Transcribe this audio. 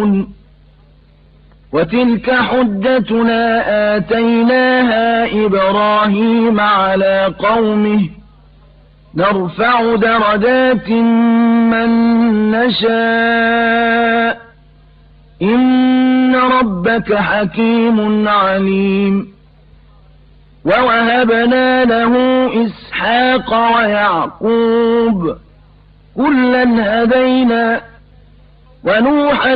يعلمون وتلك حجتنا آتيناها إبراهيم على قومه نرفع درجات من نشاء إن ربك حكيم عليم ووهبنا له إسحاق ويعقوب كلا هدينا ونوحا